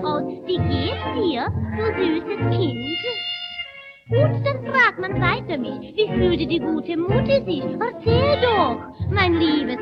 Und wie geht's dir, du süßes Kind? Gut, dann fragt man weiter mich. Wie fühlte die gute Mutti sich? Erzähl doch, mein liebes